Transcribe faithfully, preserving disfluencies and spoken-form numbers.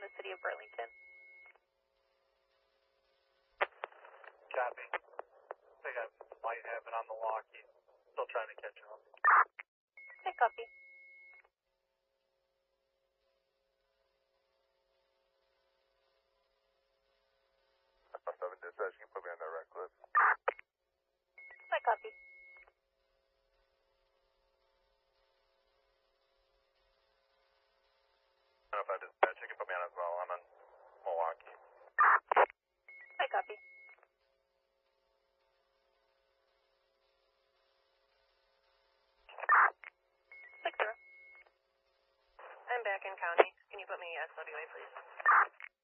in the city of Burlington. Copy. I think I might have it on the walkie. Still trying to catch up. Okay, copy. seven dispatch, you can put me on that red clip. I copy. nine oh five dispatch, you can put me on as well. I'm in Milwaukee. I copy. Six zero. I'm back in county. Can you put me S W A, please?